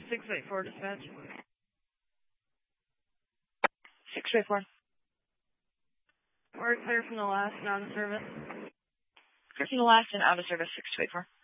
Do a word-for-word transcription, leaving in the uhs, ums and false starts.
six eight four dispatch. six eight four. We're clear from the last and out of service. Clear from the last and out of service, six two eight four.